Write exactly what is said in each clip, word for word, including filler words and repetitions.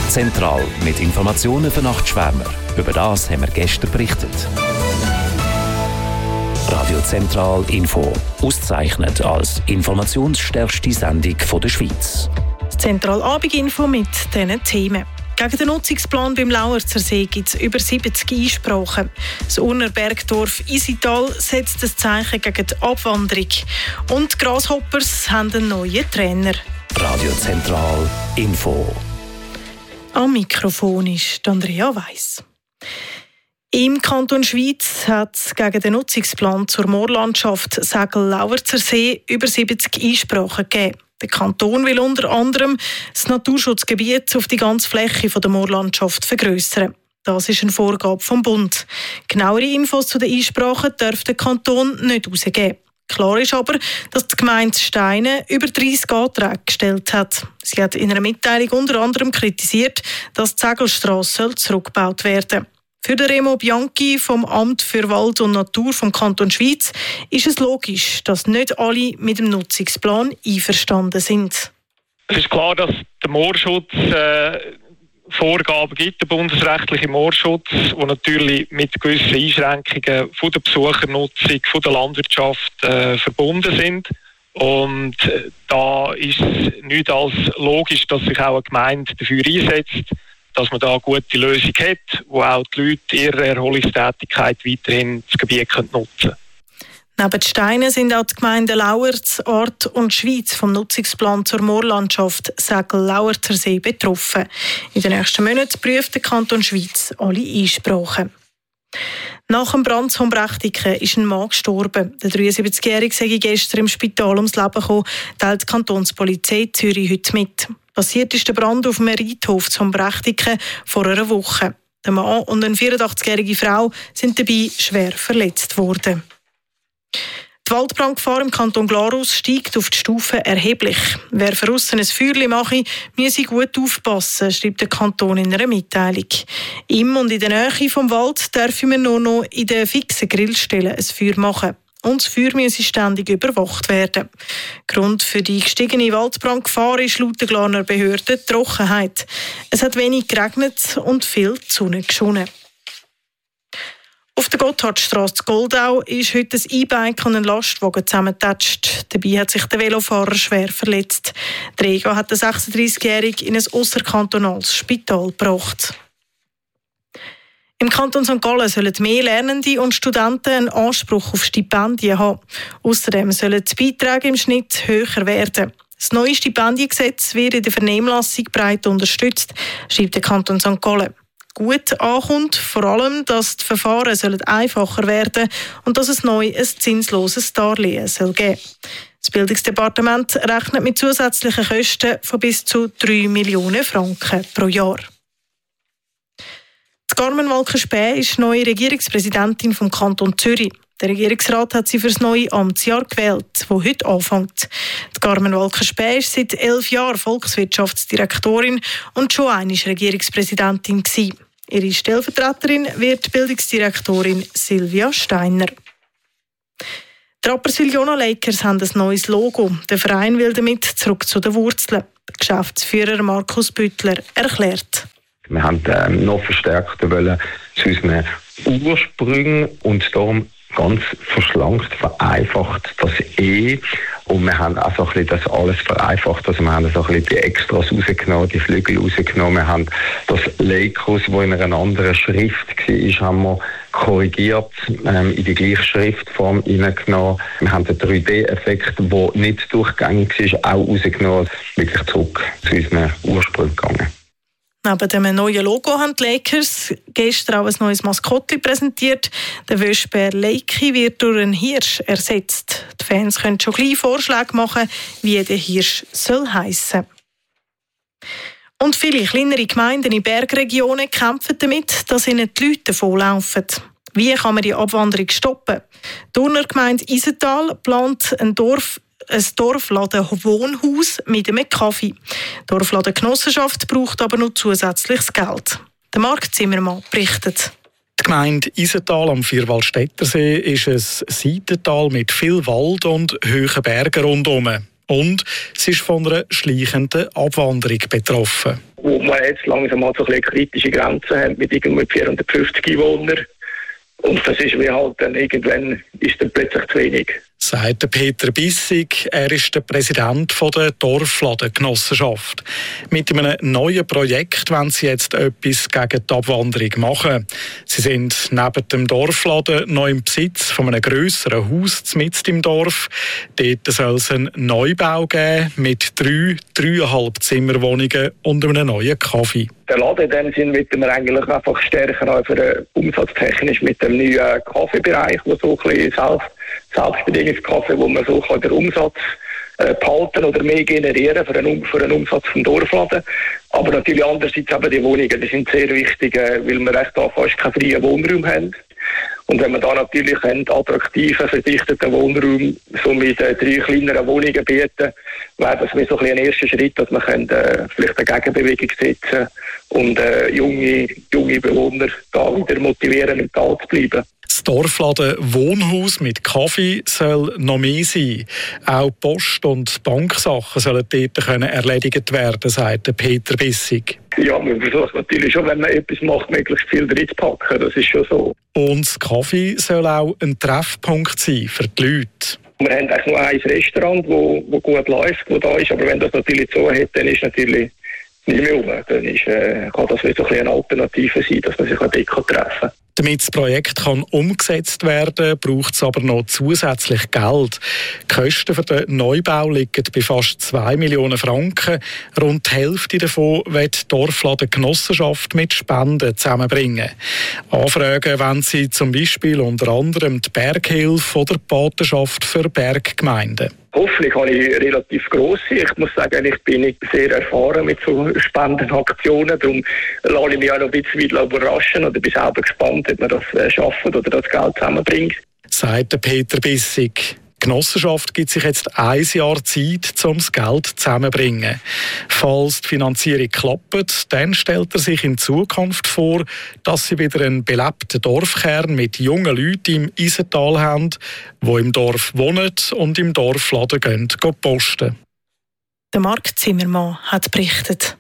Zentral mit Informationen für Nachtschwärmer. Über das haben wir gestern berichtet. Radio Zentral Info, ausgezeichnet als informationsstärkste Sendung der Schweiz. Zentral-Abend-Info mit diesen Themen. Gegen den Nutzungsplan beim Lauerzersee gibt es über siebzig Einsprachen. Das Urner Bergdorf Isital setzt das Zeichen gegen die Abwanderung. Und die Grasshoppers haben einen neuen Trainer. Radio Zentral Info. Am Mikrofon ist Andrea Weiss. Im Kanton Schwyz hat es gegen den Nutzungsplan zur Moorlandschaft Sägel-Lauerzersee über siebzig Einsprachen gegeben. Der Kanton will unter anderem das Naturschutzgebiet auf die ganze Fläche der Moorlandschaft vergrössern. Das ist eine Vorgabe vom Bund. Genauere Infos zu den Einsprachen darf der Kanton nicht herausgeben. Klar ist aber, dass die Gemeinde Steine über dreissig Anträge gestellt hat. Sie hat in einer Mitteilung unter anderem kritisiert, dass die Sägelstrasse zurückgebaut werden soll. Für den Remo Bianchi vom Amt für Wald und Natur vom Kanton Schwyz ist es logisch, dass nicht alle mit dem Nutzungsplan einverstanden sind. Es ist klar, dass der Moorschutz äh, Vorgaben gibt, der bundesrechtliche Moorschutz, der natürlich mit gewissen Einschränkungen von der Besuchernutzung, von der Landwirtschaft äh, verbunden sind. Und äh, da ist es nicht als logisch, dass sich auch eine Gemeinde dafür einsetzt, dass man da eine gute Lösung hat, wo auch die Leute ihre Erholungstätigkeit weiterhin das Gebiet nutzen können. Neben den Steinen sind auch die Gemeinden Lauerz, Ort und Schwyz vom Nutzungsplan zur Moorlandschaft Sägel-Lauerzersee betroffen. In den nächsten Monaten prüft der Kanton Schwyz alle Einsprachen. Nach dem Brand von Brechtiken ist ein Mann gestorben. Der dreiundsiebzigjährige sei gestern im Spital ums Leben gekommen, teilt die Kantonspolizei Zürich heute mit. Passiert ist der Brand auf dem Reithof zum Brechtiken vor einer Woche. Der Mann und eine vierundachtzigjährige Frau sind dabei schwer verletzt worden. Die Waldbrandgefahr im Kanton Glarus steigt auf die Stufe erheblich. Wer draussen ein Feuerchen mache, müsse gut aufpassen, schreibt der Kanton in einer Mitteilung. Im und in der Nähe vom Wald dürfen wir nur noch in den fixen Grillstellen ein Feuer machen. Und das Feuer müsse ständig überwacht werden. Grund für die gestiegene Waldbrandgefahr ist laut der Glarner Behörde die Trockenheit. Es hat wenig geregnet und viel die Sonne geschonen. Auf der Gotthardstrasse in Goldau ist heute ein E-Bike und ein Lastwagen zusammengetatscht. Dabei hat sich der Velofahrer schwer verletzt. Der Träger hat den sechsunddreißigjährigen in ein ausserkantonales Spital gebracht. Im Kanton Sankt Gallen sollen mehr Lernende und Studenten einen Anspruch auf Stipendien haben. Außerdem sollen die Beiträge im Schnitt höher werden. Das neue Stipendiengesetz wird in der Vernehmlassung breit unterstützt, schreibt der Kanton Sankt Gallen. Gut ankommt vor allem, dass die Verfahren sollen einfacher werden und dass es neu ein zinsloses Darlehen soll geben. Das Bildungsdepartement rechnet mit zusätzlichen Kosten von bis zu drei Millionen Franken pro Jahr. Die Carmen Walker-Späh ist neue Regierungspräsidentin vom Kanton Zürich. Der Regierungsrat hat sie für das neue Amtsjahr gewählt, das heute anfängt. Die Carmen Walker-Späh ist seit elf Jahren Volkswirtschaftsdirektorin und schon einmal Regierungspräsidentin gewesen. Ihre Stellvertreterin wird die Bildungsdirektorin Silvia Steiner. Die Rapperswil-Jona Lakers haben ein neues Logo. Der Verein will damit zurück zu den Wurzeln. Der Geschäftsführer Markus Büttler erklärt. Wir haben ähm, noch verstärkt wollen zu unseren Ursprüngen und darum ganz verschlankt, vereinfacht das E. Und wir haben auch so ein bisschen das alles vereinfacht. Also wir haben so ein bisschen die Extras rausgenommen, die Flügel rausgenommen. Wir haben das Lakers, das in einer anderen Schrift war, haben wir korrigiert, ähm, in die gleiche Schriftform hineingenommen. Wir haben den drei D-Effekt, der nicht durchgängig war, auch rausgenommen. Wirklich zurück zu unseren Ursprüngen gegangen. Neben dem neuen Logo haben die Lakers gestern auch ein neues Maskottchen präsentiert. Der Wöschbär Leiki wird durch einen Hirsch ersetzt. Die Fans können schon gleich Vorschläge machen, wie der Hirsch soll heissen. Und viele kleinere Gemeinden in Bergregionen kämpfen damit, dass ihnen die Leute davonlaufen. Wie kann man die Abwanderung stoppen? Die Urner Gemeinde Isental plant ein Dorf ein Dorfladen-Wohnhaus mit einem Kaffee. Die Dorfladen-Genossenschaft braucht aber noch zusätzliches Geld. Der Marc Zimmermann berichtet. Die Gemeinde Isental am Vierwaldstättersee ist ein Seitental mit viel Wald und hohen Bergen rundherum. Und sie ist von einer schleichenden Abwanderung betroffen. wo wir jetzt langsam halt so ein bisschen kritische Grenzen haben mit irgendwie vierhundertfünfzig Einwohnern. Und das ist wie halt dann irgendwann ist dann plötzlich zu wenig. Sagt Peter Bissig, er ist der Präsident der Dorfladengenossenschaft. Mit einem neuen Projekt wollen sie jetzt etwas gegen die Abwanderung machen. Sie sind neben dem Dorfladen noch im Besitz von einem grösseren Haus mitten im Dorf. Dort soll es einen Neubau geben mit drei, dreieinhalb Zimmerwohnungen und einem neuen Kaffee. Der Laden in dem Sinn wird wir eigentlich einfach stärker als umsatztechnisch mit dem neuen Kaffeebereich, wo so ein bisschen selbst Selbstbedingungskaffee, wo man so den Umsatz äh, behalten oder mehr generieren für einen, für einen Umsatz vom Dorfladen. Aber natürlich andererseits eben die Wohnungen, die sind sehr wichtig, äh, weil wir echt da fast keinen freien Wohnraum haben. Und wenn man da natürlich einen attraktiven, verdichteten Wohnraum so mit äh, drei kleineren Wohnungen bieten, wäre das wie so ein, ein erster Schritt, dass man können, äh, vielleicht eine Gegenbewegung setzen und äh, junge, junge Bewohner da wieder motivieren, im Tal zu bleiben. Das Dorfladen Wohnhaus mit Kaffee soll noch mehr sein. Auch Post- und Banksachen sollen dort können erledigt werden, sagt Peter Bissig. Ja, man versucht natürlich schon, wenn man etwas macht, möglichst viel reinzupacken. Das ist schon so. Und das Kaffee soll auch ein Treffpunkt sein für die Leute. Wir haben eigentlich nur ein Restaurant, das wo, wo gut läuft, wo da ist. Aber wenn das natürlich so hat, dann ist natürlich nicht mehr um. Dann ist, äh, kann das wieder so ein eine Alternative sein, dass man sich dort treffen kann. Damit das Projekt kann umgesetzt werden kann, braucht es aber noch zusätzlich Geld. Die Kosten für den Neubau liegen bei fast zwei Millionen Franken. Rund die Hälfte davon wird die Dorfladengenossenschaft mit Spenden zusammenbringen. Anfragen wollen sie zum Beispiel unter anderem die Berghilfe oder die Patenschaft für Berggemeinden. Hoffentlich habe ich relativ grosse. Ich muss sagen, ich bin nicht sehr erfahren mit so Spendenaktionen. Darum lasse ich mich auch noch ein bisschen überraschen oder bin selber gespannt, ob wir das schaffen oder das Geld zusammenbringt. Sagt Peter Bissig. Die Genossenschaft gibt sich jetzt ein Jahr Zeit, um das Geld zusammenzubringen. Falls die Finanzierung klappt, dann stellt er sich in Zukunft vor, dass sie wieder einen belebten Dorfkern mit jungen Leuten im Isental haben, die im Dorf wohnen und im Dorfladen gehen, gehen posten. Der Marc Zimmermann hat berichtet.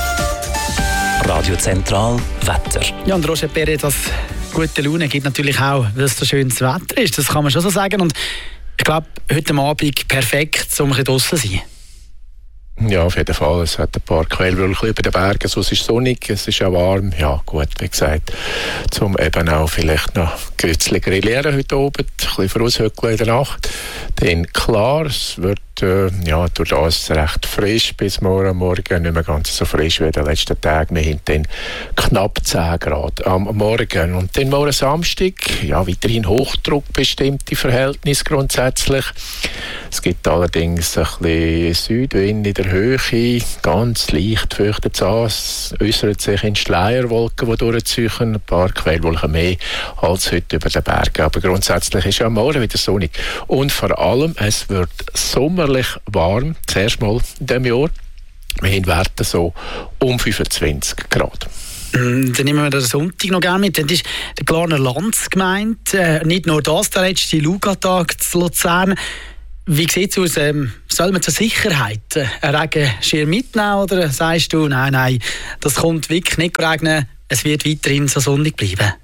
Radio Zentral Wetter. Ja, und Roger Perret, das gute Laune gibt natürlich auch, weil es so schönes Wetter ist. Das kann man schon so sagen. Und ich glaube, heute Abend perfekt, um ein bisschen draussen zu sein. Ja, auf jeden Fall. Es hat ein paar Quellwolken über den Bergen, so es ist sonnig, es ist auch warm. Ja, gut, wie gesagt, zum eben auch vielleicht noch Gützli grillieren heute Abend, ein bisschen voraushöckeln in der Nacht. Dann klar, es wird äh, ja, durch das recht frisch bis morgen Morgen, nicht mehr ganz so frisch wie in den letzten Tagen. Wir haben dann knapp zehn Grad am Morgen. Und dann morgen Samstag, ja, weiterhin Hochdruckbestimmte Verhältnisse grundsätzlich. Es gibt allerdings ein bisschen Südwind in der Höhe, ganz leicht feuchtet es an. Es äußert sich in Schleierwolken, die durchziehen, ein paar Quellwolken mehr als heute über den Bergen. Aber grundsätzlich ist ja am Morgen wieder sonnig. Und vor allem, es wird sommerlich warm, zuerst mal in diesem Jahr. Wir haben Werte so um fünfundzwanzig Grad. Dann nehmen wir den Sonntag noch gerne mit. Dann ist der Glarner Lanz gemeint. Äh, nicht nur das, der letzte Lugatag zu Luzern. Wie sieht es aus? Ähm, soll man zur Sicherheit äh, einen Regenschirm mitnehmen oder sagst du, nein, nein, das kommt wirklich nicht regnen, es wird weiterhin so sonnig bleiben?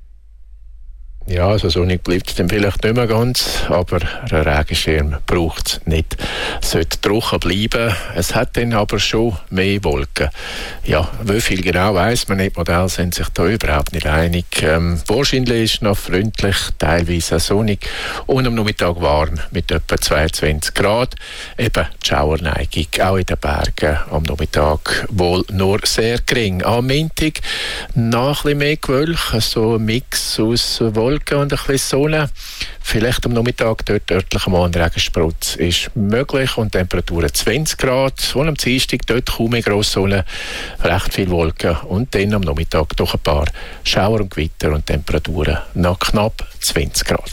Ja, also sonnig bleibt es dann vielleicht nicht mehr ganz, aber einen Regenschirm braucht es nicht. Es sollte trocken bleiben, es hat dann aber schon mehr Wolken. Ja, wie viel genau weiss man nicht, die Modelle sind sich da überhaupt nicht einig. Ähm, wahrscheinlich ist es noch freundlich, teilweise auch sonnig und am Nachmittag warm mit etwa zweiundzwanzig Grad. Eben die Schauerneigung, auch in den Bergen am Nachmittag wohl nur sehr gering. Am Montag noch ein bisschen mehr Gewölk, so ein Mix aus Wolken und ein bisschen Sonne. Vielleicht am Nachmittag dort örtlich mal ein Regensprutz ist möglich und Temperaturen zwanzig Grad. Und am Dienstag dort kaum mehr grosse Sonne, recht viel Wolken und dann am Nachmittag doch ein paar Schauer und Gewitter und Temperaturen nach knapp zwanzig Grad.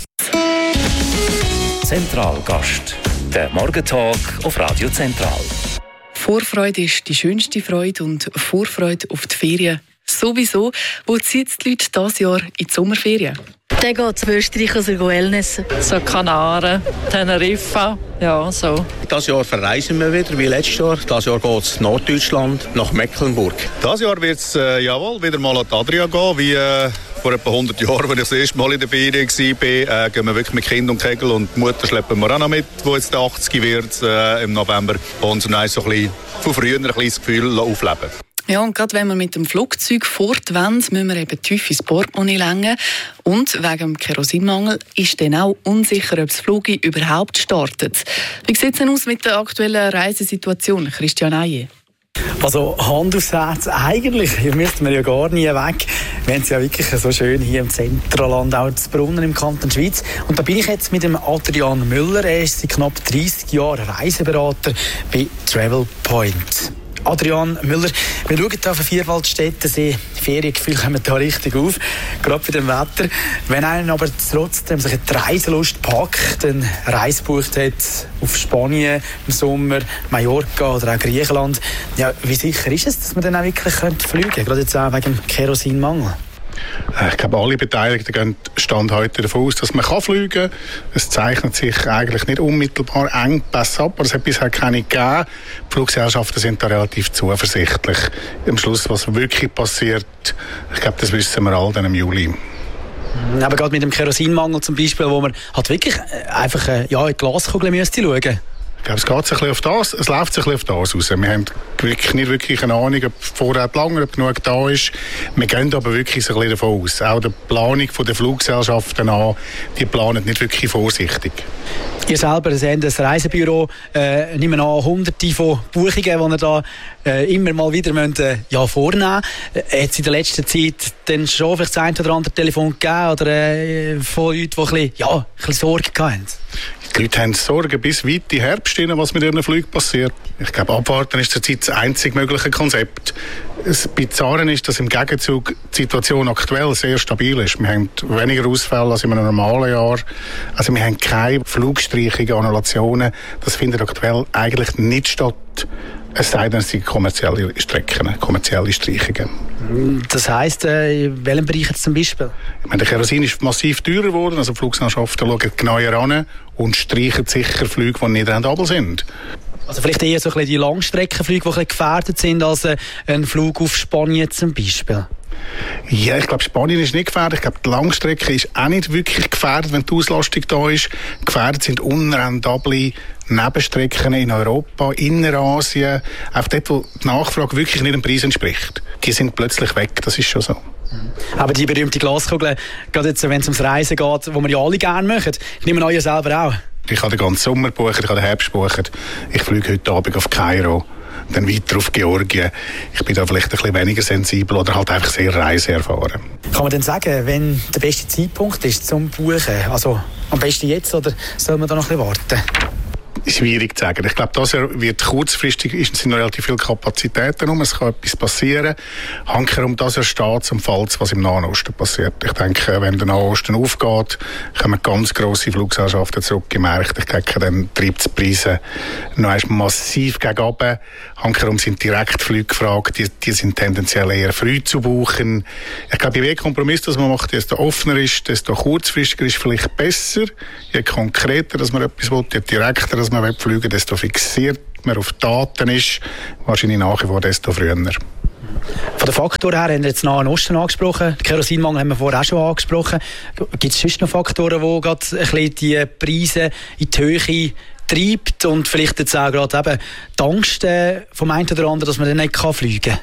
Zentralgast, der Morgentalk auf Radio Zentral. Vorfreude ist die schönste Freude und Vorfreude auf die Ferien Sowieso. Wo zieht die Leute dieses Jahr in die Sommerferien? Dann geht es in Österreich also Wellnessen. So Kanaren, Teneriffa, ja so. Dieses Jahr verreisen wir wieder wie letztes Jahr. Dieses Jahr geht es Norddeutschland, nach Mecklenburg. Dieses Jahr wird es äh, jawohl, wieder mal an die Adria gehen, wie äh, vor etwa hundert Jahren, als ich das erste Mal in der Ferien war. Äh, gehen wir wirklich mit Kind und Kegel und die Mutter schleppen wir auch noch mit, die jetzt achtzig wird äh, im November. Und so ein bisschen von früher ein kleines Gefühl aufleben. Ja, und gerade wenn wir mit dem Flugzeug fortwollen, müssen wir eben tief ins Portemonnaie lenken. Und wegen dem Kerosinmangel ist dann auch unsicher, ob das Flugzeug überhaupt startet. Wie sieht es denn aus mit der aktuellen Reisesituation, Christian Eije? Also Hand aufs Herz, eigentlich müssten wir ja gar nie weg. Wir haben es ja wirklich so schön hier im Zentralland, auch zu Brunnen im Kanton Schweiz. Und da bin ich jetzt mit dem Adrian Müller. Er ist seit knapp dreissig Jahren Reiseberater bei Travel Point. Adrian Müller, wir schauen hier auf den Vierwaldstättensee. Feriengefühle kommen da richtig auf, gerade bei dem Wetter. Wenn einen aber trotzdem sich die Reiselust packt, eine Reise gebucht hat auf Spanien im Sommer, Mallorca oder auch Griechenland, ja, wie sicher ist es, dass man dann auch wirklich fliegen könnte, gerade jetzt auch wegen dem Kerosinmangel? Ich glaube, alle Beteiligten gehen Stand heute davon aus, dass man fliegen kann. Es zeichnet sich eigentlich nicht unmittelbar Engpässe ab, aber es hat bisher keine gegeben. Die Fluggesellschaften sind da relativ zuversichtlich. Am Schluss, was wirklich passiert, ich glaube, das wissen wir alle dann im Juli. Aber gerade mit dem Kerosinmangel zum Beispiel, wo man halt wirklich einfach ja, in die Glaskugel müsste schauen. Ich glaube, es geht sich ein bisschen auf das, es läuft sich ein bisschen auf das raus. Wir haben wirklich nicht wirklich eine Ahnung, ob Vorrat lange, ob genug da ist. Wir gehen aber wirklich so ein bisschen davon aus. Auch die Planung der Fluggesellschaften an, die planen nicht wirklich vorsichtig. Ihr selber habt ein Reisebüro, äh, nehmen an hunderte von Buchungen, die ihr da äh, immer mal wieder müsst, äh, ja, vornehmen müsst. Äh, hat es in der letzten Zeit dann schon vielleicht das ein oder andere Telefon gegeben oder äh, von Leuten, die ein bisschen, ja, ein bisschen Sorge hatten? Die Leute haben Sorgen bis weit in den Herbst hinein, was mit ihren Flügen passiert. Ich glaube, abwarten ist zurzeit das einzig mögliche Konzept. Das Bizarre ist, dass im Gegenzug die Situation aktuell sehr stabil ist. Wir haben weniger Ausfälle als in einem normalen Jahr. Also wir haben keine Flugstreichungen, Annulationen. Das findet aktuell eigentlich nicht statt. Es sei denn, es sind kommerzielle Strecken, kommerzielle Streichungen. Das heisst, äh, in welchem Bereich jetzt zum Beispiel? Ich meine, der Kerosin ist massiv teurer geworden. Also die Fluggesellschaften schauen genauer an und streichen sicher Flüge, die nicht rentabel sind. Also vielleicht eher so ein bisschen die Langstreckenflüge, die ein bisschen gefährdet sind, als äh, ein Flug auf Spanien zum Beispiel? Ja, ich glaube, Spanien ist nicht gefährdet. Ich glaube, die Langstrecke ist auch nicht wirklich gefährdet, wenn die Auslastung da ist. Gefährdet sind unrentable Nebenstrecken in Europa, Innerasien, auch dort, wo die Nachfrage wirklich nicht dem Preis entspricht. Die sind plötzlich weg, das ist schon so. Aber die berühmte Glaskugel, gerade jetzt, wenn es ums Reisen geht, wo wir ja alle gerne machen, ich nehme an, ihr selber auch. Ich habe den ganzen Sommer buchen, ich habe den Herbst buchen. Ich fliege heute Abend auf Kairo, dann weiter auf Georgien. Ich bin da vielleicht ein bisschen weniger sensibel oder halt einfach sehr reiseerfahren. Kann man denn sagen, wenn der beste Zeitpunkt ist zum Buchen? Also am besten jetzt oder soll man da noch ein bisschen warten? Schwierig zu sagen. Ich glaube, das wird kurzfristig, es sind noch relativ viele Kapazitäten um, es kann etwas passieren. Hankerum, das steht zum Fall, was im Nahen Osten passiert. Ich denke, wenn der Nahe Osten aufgeht, kommen ganz grosse Fluggesellschaften zurück im Markt. Ich denke, dann treibt die Preise noch einmal massiv gegen runter. Hankerum sind Direktflüge gefragt, die, die sind tendenziell eher früh zu buchen. Ich glaube, je mehr Kompromiss das man macht, desto offener ist, desto kurzfristiger ist vielleicht besser. Je konkreter, dass man etwas will, je direkter, dass man fliegen will, desto fixiert man auf Daten ist, wahrscheinlich nach wie vor desto früher. Von den Faktoren her haben wir jetzt Nahen Osten angesprochen, den Kerosinmangel haben wir vorher auch schon angesprochen. Gibt es sonst noch Faktoren, die gerade ein bisschen die Preise in die Höhe treibt und vielleicht jetzt auch gerade eben die Angst vom einen oder anderen, dass man dann nicht fliegen kann?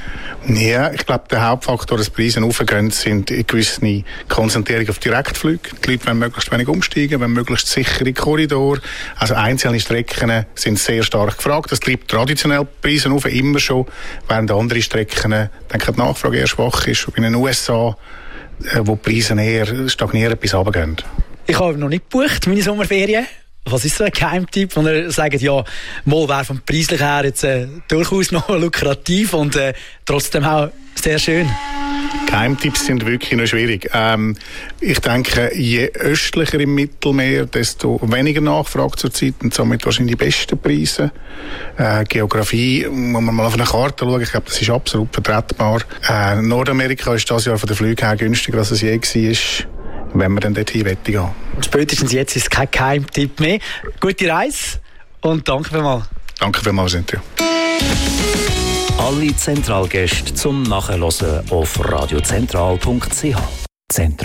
Ja, ich glaube, der Hauptfaktor, dass die Preise aufgehen, sind eine gewisse Konzentrierung auf Direktflüge. Die Leute wollen möglichst wenig umsteigen, wollen möglichst sichere Korridore. Also einzelne Strecken sind sehr stark gefragt. Das treibt traditionell die Preise auf, immer schon, während andere Strecken, denke die Nachfrage eher schwach ist. In den U S A, wo die Preise eher stagnieren bis runtergehen. Ich habe noch nicht gebucht, meine Sommerferien. Was ist so ein Geheimtipp, wo ihr sagt, ja, mal wäre vom preislich her jetzt äh, durchaus noch lukrativ und äh, trotzdem auch sehr schön? Geheimtipps sind wirklich noch schwierig. Ähm, ich denke, je östlicher im Mittelmeer, desto weniger Nachfrage zurzeit und somit wahrscheinlich die besten Preise. Äh, Geografie, muss man mal auf eine Karte schauen, ich glaube, das ist absolut vertretbar. Äh, Nordamerika ist dieses Jahr von den Flügen her günstiger, als es je war, wenn wir dann dorthin gehen wollen. Spätestens jetzt ist es kein Geheimtipp mehr. Gute Reise und danke vielmals. Danke vielmals, Cynthia. Alle Zentralgäste zum Nachhören auf radiozentral punkt c h. Zentral.